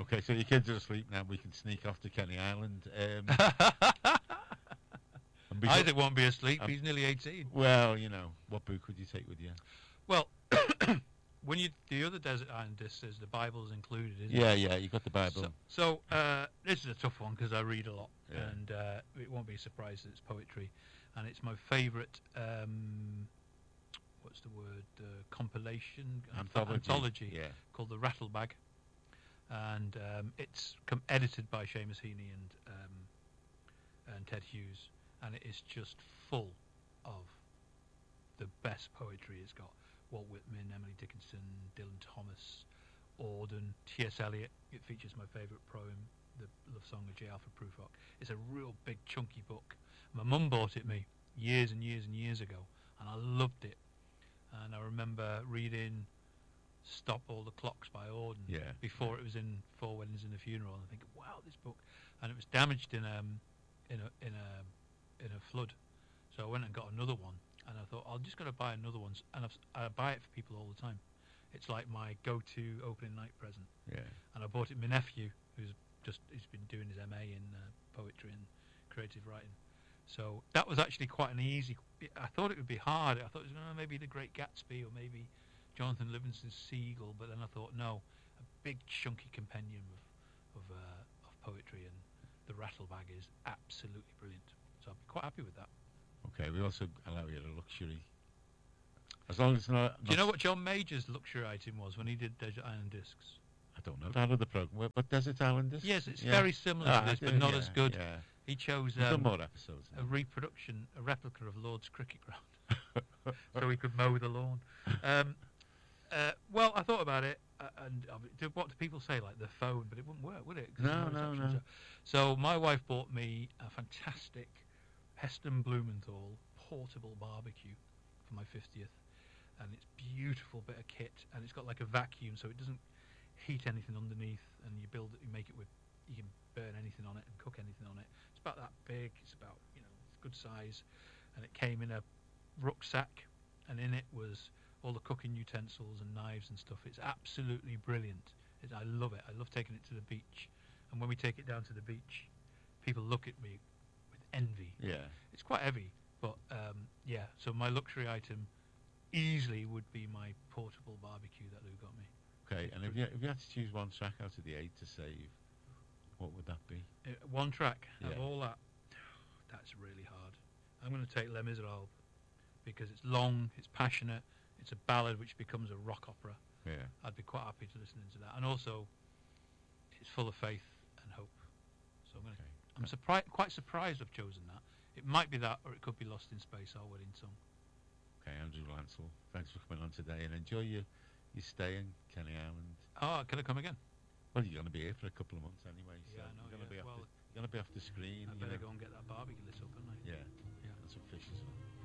Okay, so your kids are asleep now. We can sneak off to Kenny Island. And Isaac won't be asleep. He's nearly 18. Well, you know, what book would you take with you? Well, when the other Desert Island disc says the Bible's included, isn't Yeah, it? yeah, you got the Bible. So this is a tough one because I read a lot, Yeah. and it won't be a surprise that it's poetry, and it's my favourite. What's the word? Compilation anthology Yeah. called the Rattlebag, and it's edited by Seamus Heaney and Ted Hughes, and it is just full of the best poetry. It's got Walt Whitman, Emily Dickinson, Dylan Thomas, Auden, T.S. Eliot. It features my favourite poem, the love song of J. Alfred Prufrock. It's a real big chunky book. My mum bought it me years and years and years ago, and I loved it. And I remember reading Stop All the Clocks by Auden before it was in Four Weddings and a Funeral, and I think, wow, this book. And it was damaged in a flood, so I went and got another one. And I thought, I'm just going to buy another one, and I buy it for people all the time. It's like my go-to opening night present. Yeah. And I bought it. My nephew, he's been doing his MA in poetry and creative writing. So that was actually quite an easy. I thought it would be hard. I thought it was maybe The Great Gatsby or maybe Jonathan Livingston's Seagull, but then I thought, no, a big chunky compendium of poetry, and the Rattlebag is absolutely brilliant. So I'd be quite happy with that. Okay, we also allow you the luxury. As long as it's not... Do you know what John Major's luxury item was when he did Desert Island Discs? I don't know that other program. What Desert Island Discs? Yes, it's very similar to this, but not as good. Yeah. He chose more episodes. a replica of Lord's Cricket Ground, so he could mow the lawn. Well, I thought about it, and what do people say, like the phone? But it wouldn't work, would it? No. So my wife bought me a fantastic Heston Blumenthal portable barbecue for my 50th, and it's beautiful bit of kit, and it's got like a vacuum, so it doesn't heat anything underneath, and you make it with, you can burn anything on it and cook anything on it. It's about that big. It's about, it's good size, and it came in a rucksack, and in it was all the cooking utensils and knives and stuff. It's absolutely brilliant. I love it. I love taking it to the beach, and when we take it down to the beach, people look at me with envy. Yeah. It's quite heavy, but so my luxury item easily would be my portable barbecue that Lou got me. Okay, and if you had to choose one track out of the 8 to save, what would that be? One track of all that. That's really hard. I'm going to take Les Miserables because it's long, it's passionate, it's a ballad which becomes a rock opera. Yeah. I'd be quite happy to listen to that, and also it's full of faith and hope. So I'm quite surprised I've chosen that. It might be that, or it could be Lost in Space, our wedding song. Okay, Andrew Lancel, thanks for coming on today, and enjoy your stay in Kenny Island. Oh, can I come again? Well, you're going to be here for a couple of months anyway, so I know, you're going to be off the screen. I better go and get that barbecue lit up, haven't I? Yeah, and some fish as well.